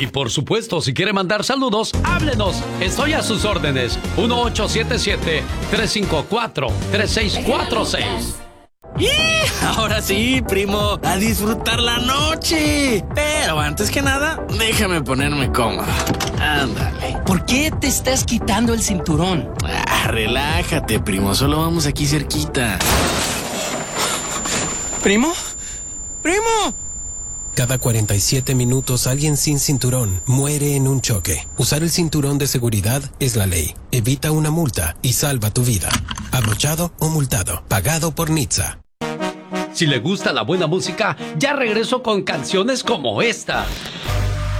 Y por supuesto, si quiere mandar saludos, háblenos. Estoy a sus órdenes. 1877-354-3646. ¡Y! Ahora sí, primo, a disfrutar la noche. Pero antes que nada, déjame ponerme cómodo. Ándale. ¿Por qué te estás quitando el cinturón? Relájate, primo, solo vamos aquí cerquita. ¿Primo? ¡Primo! Cada 47 minutos alguien sin cinturón muere en un choque. Usar el cinturón de seguridad es la ley. Evita una multa y salva tu vida. Abrochado o multado. Pagado por NHTSA. Si le gusta la buena música, ya regreso con canciones como esta.